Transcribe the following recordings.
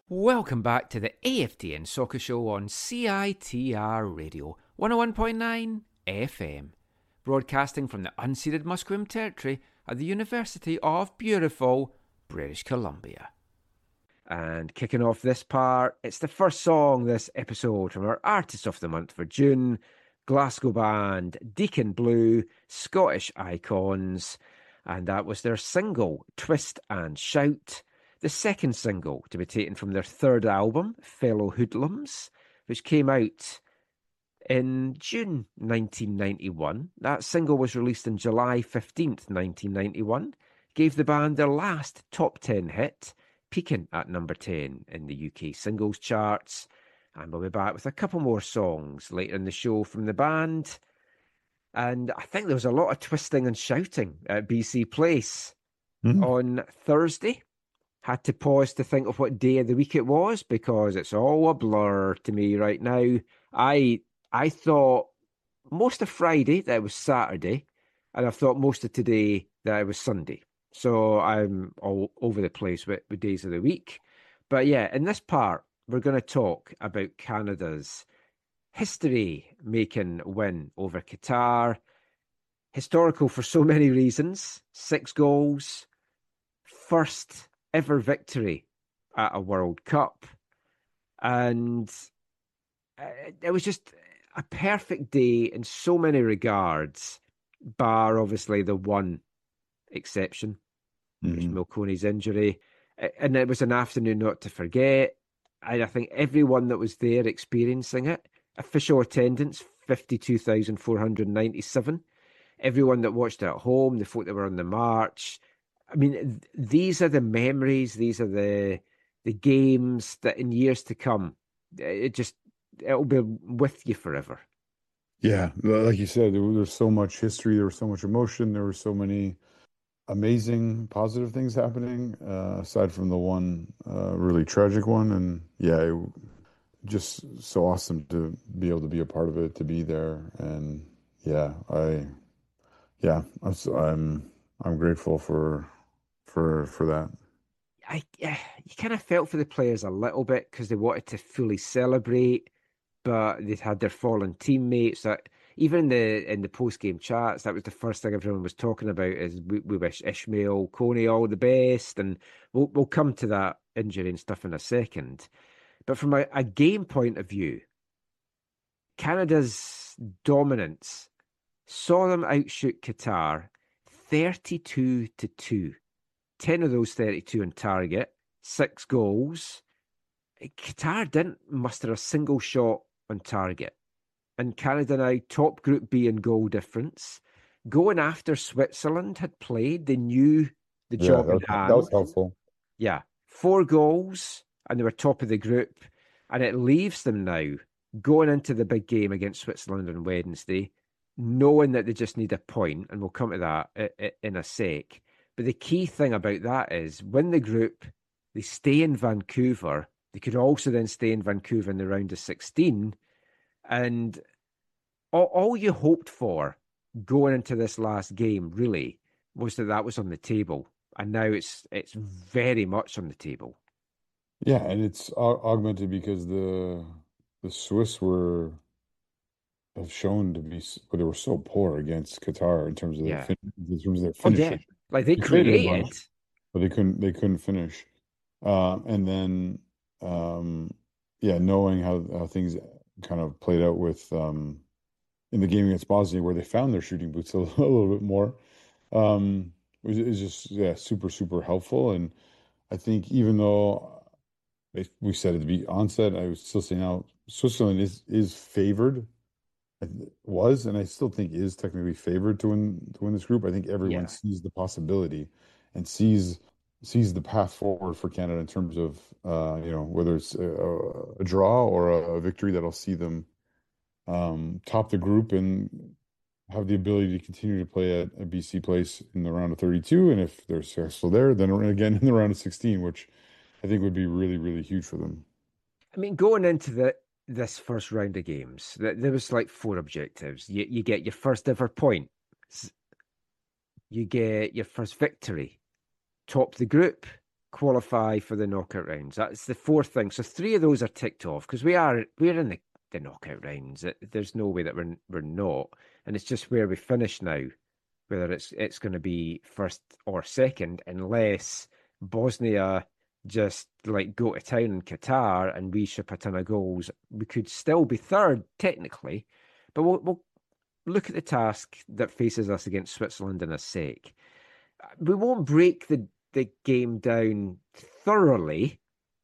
Welcome back to the AFTN Soccer Show on CITR Radio 101.9 FM, broadcasting from the unceded Musqueam territory at the University of beautiful British Columbia. And kicking off this part, it's the first song this episode from our Artist of the Month for June, Glasgow band Deacon Blue, Scottish icons, and that was their single, Twist and Shout, the second single to be taken from their third album, Fellow Hoodlums, which came out in June 1991. That single was released on July 15th, 1991, gave the band their last top 10 hit, peaking at number 10 in the UK singles charts. And we'll be back with a couple more songs later in the show from the band. And I think there was a lot of twisting and shouting at BC Place on Thursday. Had to pause to think of what day of the week it was because it's all a blur to me right now. I thought most of Friday that it was Saturday, and I've thought most of today that it was Sunday. So I'm all over the place with days of the week. But yeah, in this part, we're going to talk about Canada's history-making win over Qatar. Historical for so many reasons. 6 goals. First ever victory at a World Cup. And it was just a perfect day in so many regards, bar obviously the one exception, which was Milconi's injury. And it was an afternoon not to forget. And I think everyone that was there experiencing it, official attendance, 52,497. Everyone that watched it at home, the folk that were on the march. I mean, these are the memories, these are the games that in years to come, it'll be with you forever. Yeah, like you said, there was so much history, there was so much emotion, there were so many amazing positive things happening, aside from the one really tragic one. And yeah, just so awesome to be able to be a part of it, to be there. And yeah, I'm grateful for that. You kind of felt for the players a little bit because they wanted to fully celebrate, but they'd had their fallen teammates. That even in the post game chats, that was the first thing everyone was talking about. Is we wish Ishmael Coney all the best, and we'll come to that injury and stuff in a second. But from a game point of view, Canada's dominance saw them outshoot Qatar 32-2. 10 of those 32 on target, 6 goals. Qatar didn't muster a single shot on target. And Canada now top Group B in goal difference. Going after Switzerland had played, they knew the job in hand. That was helpful. Yeah, 4 goals, and they were top of the group. And it leaves them now going into the big game against Switzerland on Wednesday, knowing that they just need a point, and we'll come to that in a sec. But the key thing about that is win the group, they stay in Vancouver. They could also then stay in Vancouver in the round of 16. And all you hoped for going into this last game, really, was that was on the table. And now it's very much on the table. Yeah, and it's augmented because the Swiss have shown to be, but they were so poor against Qatar in terms of their finishing. Yeah. Like they created a created, bunch, but they couldn't finish. And then knowing how things kind of played out with in the game against Bosnia, where they found their shooting boots a little bit more, is just super super helpful. And I think even though we said at the onset, I was still saying now Switzerland is favored. Was, and I still think is technically favored to win this group. I think everyone sees the possibility and sees the path forward for Canada in terms of whether it's a draw or a victory that'll see them top the group and have the ability to continue to play at a BC Place in the round of 32. And if they're successful there, then again in the round of 16, which I think would be really, really huge for them. I mean, going into this first round of games, there was like 4 objectives. You get your first ever point. You get your first victory. Top the group. qualify for the knockout rounds. That's the fourth thing. So three of those are ticked off because we're in the knockout rounds. There's no way that we're not, and it's just where we finish now, whether it's going to be first or second, unless Bosnia just like go to town in Qatar and we ship a ton of goals. We could still be third technically, but we'll look at the task that faces us against Switzerland in a sec. We won't break the game down thoroughly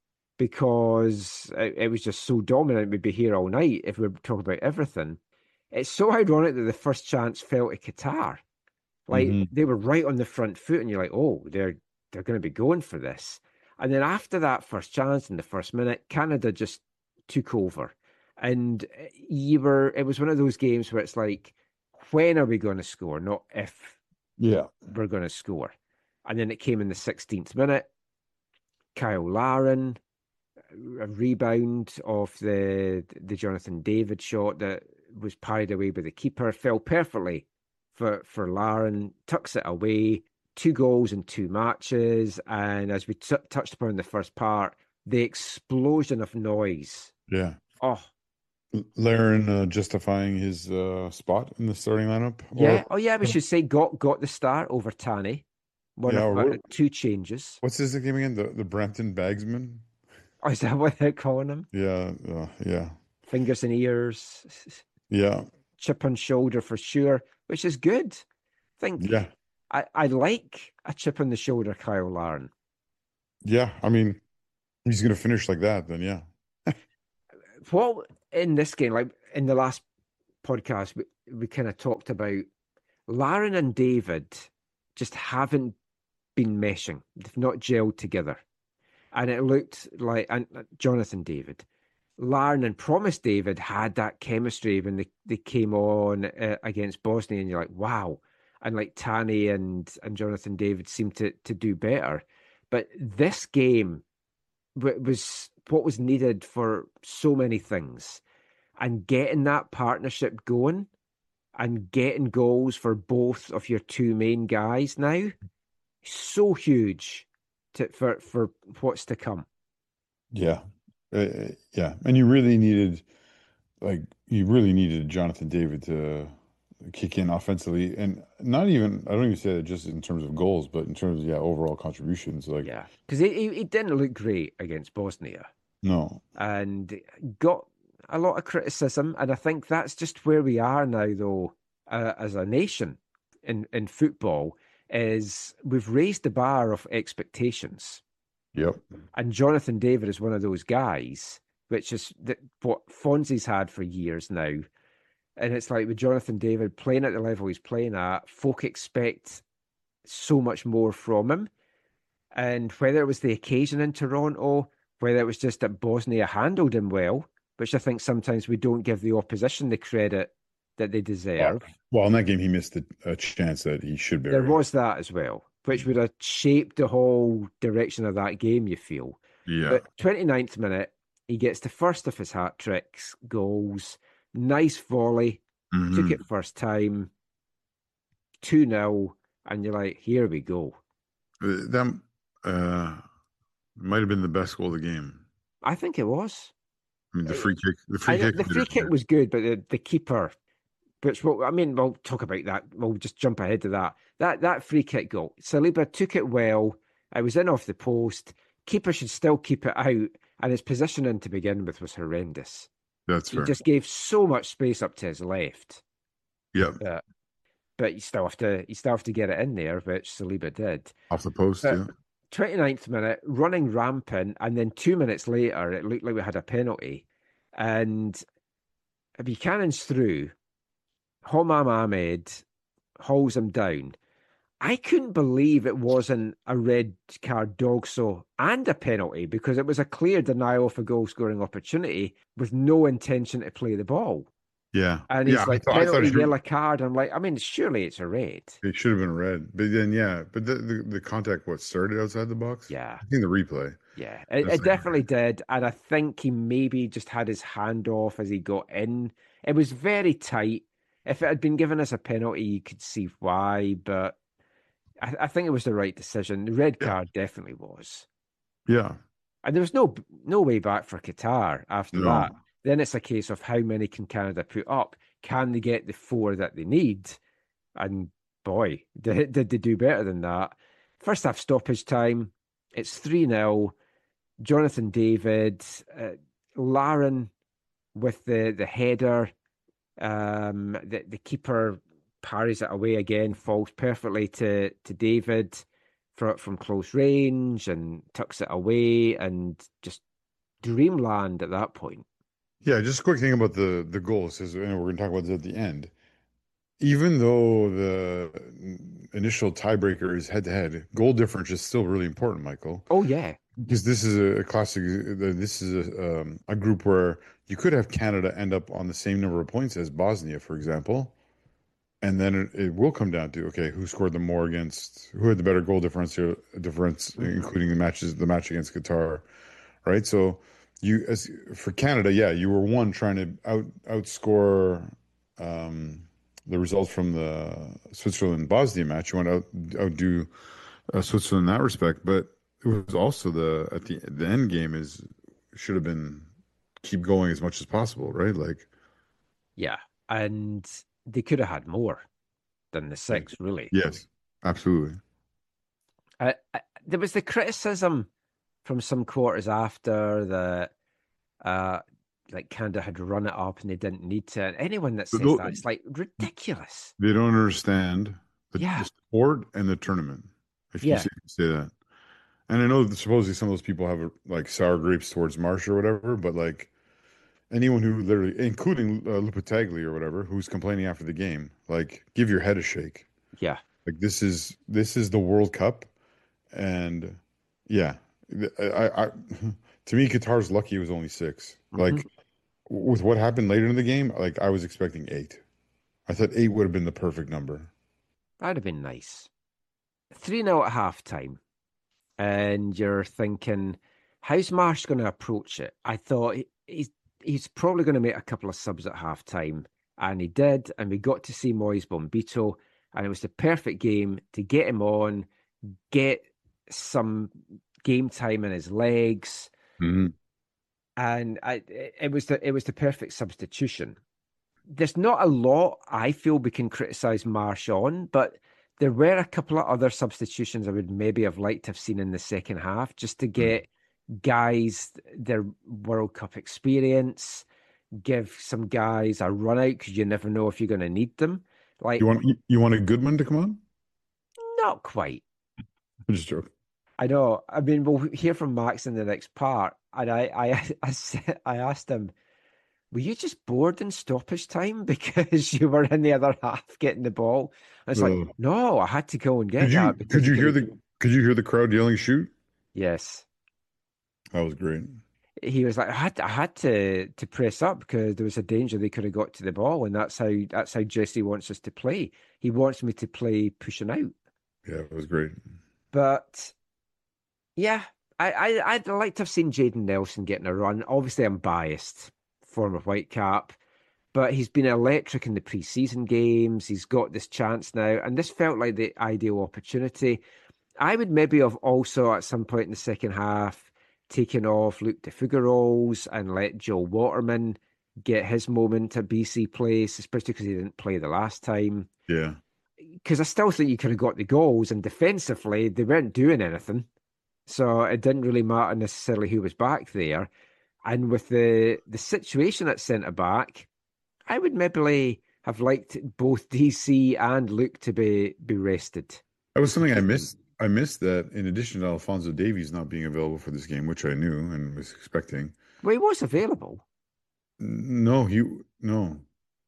because it was just so dominant. We'd be here all night if we were talking about everything. It's so ironic that the first chance fell to Qatar. Like Hmm. they were right on the front foot, and you're like, oh, they're going to be going for this. And then after that first chance in the first minute, Canada just took over. And it was one of those games where it's like, when are we going to score? Not if Yeah. we're going to score. And then it came in the 16th minute. Kyle Larin, a rebound of the Jonathan David shot that was parried away by the keeper, fell perfectly for Larin, tucks it away. 2 goals in 2 matches. And as we touched upon in the first part, the explosion of noise. Yeah. Oh, Laren justifying his spot in the starting lineup, yeah. Oh, yeah. We should say got the start over Tani. One yeah, of or two changes. what's his name again? The Brampton Bagsman. Oh, is that what they're calling him? Yeah, yeah, Fingers and ears, yeah, chip on shoulder for sure, which is good. I think yeah, I like a chip on the shoulder, Kyle Larin. yeah. I mean, he's gonna finish like that, then yeah, What in this game, like in the last podcast, we kind of talked about Larin and David just haven't been meshing. They've not gelled together. And it looked like, and Jonathan David, Larin and Promise David had that chemistry when they came on against Bosnia, and you're like, wow. And like Tani and Jonathan David seemed to do better. But this game was what was needed for so many things. And getting that partnership going and getting goals for both of your two main guys now, so huge for what's to come. yeah, yeah. And you really needed Jonathan David to kick in offensively, and not even I don't even say that just in terms of goals, but in terms of overall contributions. Like Yeah, because he didn't look great against Bosnia no, and got a lot of criticism. And I think that's just where we are now, though, as a nation in football, is we've raised the bar of expectations. yep, And Jonathan David is one of those guys, which is what Fonzie's had for years now. And it's like with Jonathan David playing at the level he's playing at, folk expect so much more from him. And whether it was the occasion in Toronto, whether it was just that Bosnia handled him well, which I think sometimes we don't give the opposition the credit that they deserve. well, in that game he missed a chance that he should There bury. was that as well, which would have shaped the whole direction of that game, you feel. Yeah. But 29th minute, he gets the first of his hat tricks, goals, nice volley, took Hmm. it first time, 2-0, and you're like, here we go. That might have been the best goal of the game. I think it was. I mean, the free I know kick. the free kick was good, but the keeper, which we'll talk about that. We'll just jump ahead to that. That free kick goal, Saliba took it well. It was in off the post. Keeper should still keep it out, and his positioning to begin with was horrendous. That's He fair. just gave so much space up to his left. Yeah, But you still have to get it in there, which Saliba did. off the post. But Yeah, 29th minute, running rampant, and then 2 minutes later, it looked like we had a penalty. And Buchanan's through. Homam Ahmed hauls him down. I couldn't believe it wasn't a red card dogso and a penalty because it was a clear denial of a goal scoring opportunity with no intention to play the ball. yeah, And yeah. he's like, I thought penalty, yellow card. I'm like, I mean, surely it's a red. it should have been red, but then but the contact started outside the box. Yeah. I think the replay. Yeah, it definitely did. And I think he maybe just had his hand off as he got in. It was very tight. If it had been given as a penalty, you could see why, but I think it was the right decision. The red Yeah, card definitely was. Yeah. And there was no way back for Qatar after that. No. Then it's a case of how many can Canada put up? Can they get the four that they need? And boy, did they do better than that. First half stoppage time, it's 3-0. Jonathan David, Laren with the header. The keeper parries it away again, falls perfectly to David from close range and tucks it away, and just dreamland at that point. Yeah, just a quick thing about the goal. It says, and we're going to talk about this at the end. Even though the initial tiebreaker is head to head, goal difference is still really important, Michael. Oh yeah, Because this is a classic. This is a group where you could have Canada end up on the same number of points as Bosnia, for example, and then it will come down to okay, who scored the more against who had the better goal difference, including the match against Qatar, right? So you as for Canada, yeah, you were one trying to outscore um, the results from the Switzerland Bosnia match. You want to outdo Switzerland in that respect, but it was also the end game is should have been keep going as much as possible, right? Like yeah, and they could have had more than the six, really. yes, absolutely. There was the criticism from some quarters after that, uh, like Canada had run it up and they didn't need to. And anyone that But says that, it's like ridiculous. they don't understand the Yeah, sport and the tournament. If you yeah, say that, and I know that supposedly some of those people have like sour grapes towards Marsh or whatever, but like anyone who literally, including Lupatagli or whatever, who's complaining after the game, like give your head a shake. yeah. Like this is the World Cup, and yeah, I to me Qatar's lucky it was only six. Hmm. Like with what happened later in the game, like I was expecting eight. I thought eight would have been the perfect number. That'd have been nice. 3-0 at halftime. And you're thinking, how's Marsh going to approach it? I thought he's probably going to make a couple of subs at halftime. And he did. And we got to see Moise Bombito. And it was the perfect game to get him on, get some game time in his legs. Hmm. And it was the perfect substitution. There's not a lot I feel we can criticize Marsh on, but there were a couple of other substitutions I would maybe have liked to have seen in the second half just to get guys their World Cup experience, give some guys a run out because you never know if you're going to need them. Like, You want a Goodman to come on? not quite. I'm just joking. I know. I mean, we'll hear from Max in the next part, and I asked him, were you just bored in stoppage time because you were in the other half getting the ball? And it's like, Uh, no, I had to go and could get you that because you could have. could you hear the crowd yelling shoot? Yes. That was great. He was like, I had to press up because there was a danger they could have got to the ball, and that's how Jesse wants us to play. He wants me to play pushing out. Yeah, it was great. But yeah, I'd like to have seen Jaden Nelson getting a run. Obviously, I'm biased, former Whitecap. But he's been electric in the preseason games. He's got this chance now, and this felt like the ideal opportunity. I would maybe have also at some point in the second half taken off Luke de Figueroles and let Joe Waterman get his moment at BC Place, especially because he didn't play the last time. Yeah. Because I still think you could have got the goals, and defensively they weren't doing anything, so it didn't really matter necessarily who was back there. And with the situation at centre back, I would maybe have liked both DC and Luke to be rested. That was something I Because, missed. I missed that in addition to Alfonso Davies not being available for this game, which I knew and was expecting. well, he was available. No, no.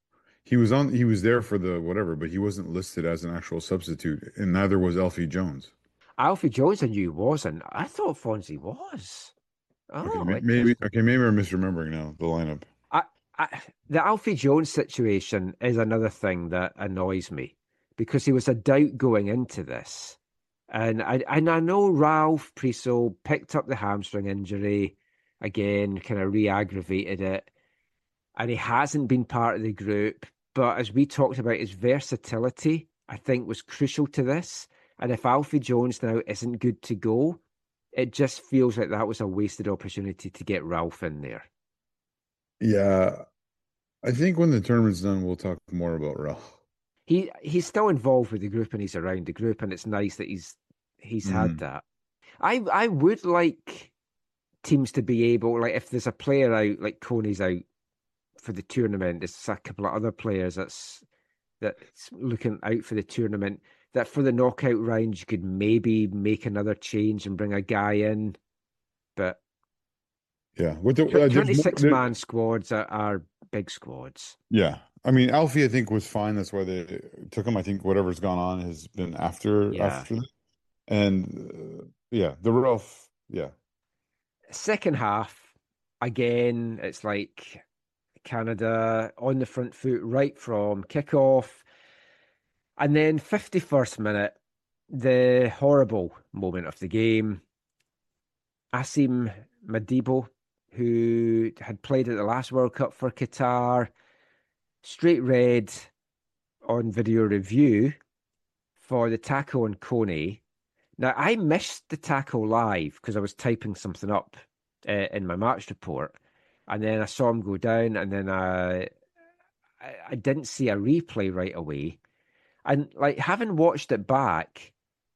He was there for the whatever, but he wasn't listed as an actual substitute, and neither was Alfie Jones. Alfie Jones, I knew wasn't. I thought Fonzie was. Okay, Oh, maybe interesting. I'm misremembering now the lineup. I, the Alfie Jones situation is another thing that annoys me because he was a doubt going into this. And I know Ralph Priso picked up the hamstring injury again, kind of re-aggravated it, and he hasn't been part of the group. But as we talked about, his versatility, I think, was crucial to this. And if Alfie Jones now isn't good to go, it just feels like that was a wasted opportunity to get Ralph in there. Yeah, I think when the tournament's done, we'll talk more about Ralph. He's still involved with the group and he's around the group, and it's nice that he's had Mm. that. I would like teams to be able, like, if there's a player out, like Coney's out for the tournament, there's a couple of other players that's looking out for the tournament, that for the knockout round you could maybe make another change and bring a guy in. But Yeah, with the there's more. 26-man squads are big squads. Yeah, I mean Alfie, I think was fine. That's why they took him. I think whatever's gone on has been Yeah. after that. And yeah, the Ralph. Yeah, Second half, again, it's like Canada on the front foot right from kickoff. And then 51st minute, the horrible moment of the game. Asim Madibo, who had played at the last World Cup for Qatar, straight red on video review for the tackle on Coney. Now, I missed the tackle live because I was typing something up in my match report. And then I saw him go down, and then I didn't see a replay right away. And like, having watched it back,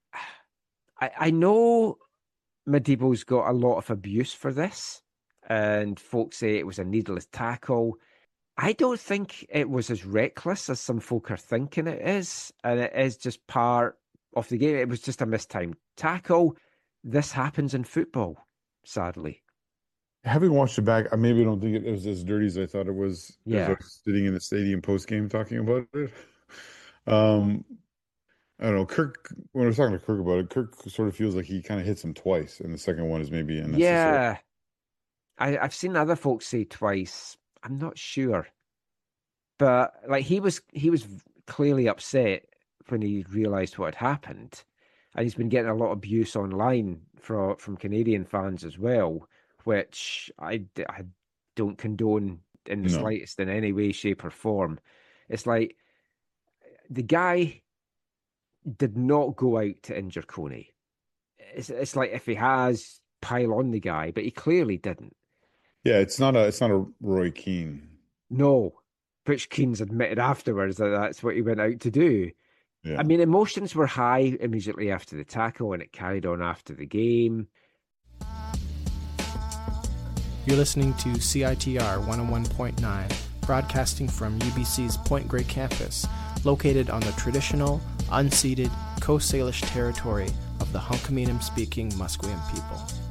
I know Madibo's got a lot of abuse for this, and folks say it was a needless tackle. I don't think it was as reckless as some folk are thinking it is, and it is just part of the game. It was just a mistimed tackle. This happens in football, sadly. having watched it back, I maybe don't think it was as dirty as I thought it was. As I Yeah. was sitting in the stadium post game talking about it. Um, I don't know. Kirk, when I was talking to Kirk about it, Kirk sort of feels like he kind of hits him twice, and the second one is maybe unnecessary. Yeah. I've seen other folks say twice. I'm not sure. But like, he was clearly upset when he realized what had happened. And he's been getting a lot of abuse online from Canadian fans as well, which I don't condone in the No. slightest in any way, shape, or form. It's like the guy did not go out to injure Coney. It's like, if he has, pile on the guy, but he clearly didn't. Yeah, it's not a Roy Keane. No, which Keane's admitted afterwards that that's what he went out to do. I Yeah. mean, emotions were high immediately after the tackle, and it carried on after the game. You're listening to CITR 101.9, broadcasting from UBC's Point Grey campus, located on the traditional, unceded Coast Salish territory of the Hunkaminam-speaking Musqueam people.